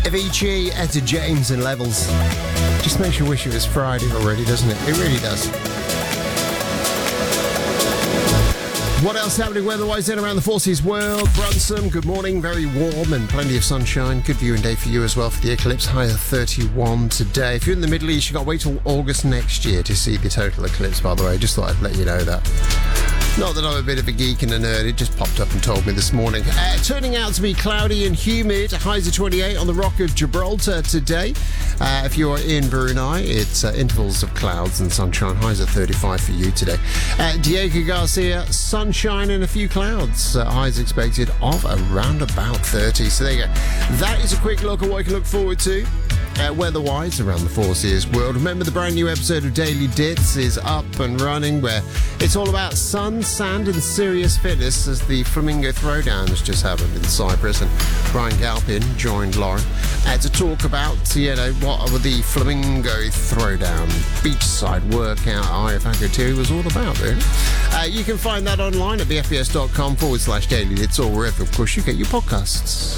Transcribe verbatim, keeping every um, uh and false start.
Avicii, Etta James and Levels. Just makes you wish it was Friday already, doesn't it? It really does. What else happening weather-wise then around the Four Seas world? Brunson, good morning, very warm and plenty of sunshine. Good viewing day for you as well for the eclipse, high of thirty-one today. If you're in the Middle East, you've got to wait till August next year to see the total eclipse, by the way. Just thought I'd let you know that. Not that I'm a bit of a geek and a nerd, it just popped up and told me this morning. Uh, turning out to be cloudy and humid, highs of twenty-eight on the Rock of Gibraltar today. Uh, if you're in Brunei, it's uh, intervals of clouds and sunshine, highs of thirty-five for you today. Uh, Diego Garcia, sunshine and a few clouds, uh, highs expected of around about thirty. So there you go. That is a quick look at what you can look forward to. Uh, weather-wise around the Four Seas world. Remember, the brand new episode of Daily Dits is up and running, where it's all about sun, sand and serious fitness, as the Flamingo Throwdown has just happened in Cyprus, and Brian Galpin joined Lauren uh, to talk about, you know, what the Flamingo Throwdown beachside workout I F A C O two was all about, really. Uh, you can find that online at b f b s dot com forward slash daily dits, or wherever, of course, you get your podcasts.